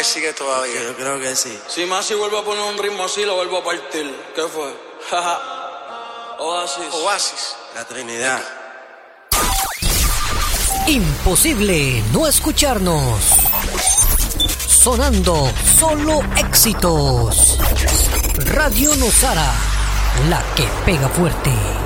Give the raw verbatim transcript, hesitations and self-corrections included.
me sigue todavía. Yo creo que sí. Si Masi vuelve a poner un ritmo así, lo vuelvo a partir. ¿Qué fue? Oasis. Oasis. La Trinidad. Imposible no escucharnos. Sonando solo éxitos. Radio Nosara, la que pega fuerte.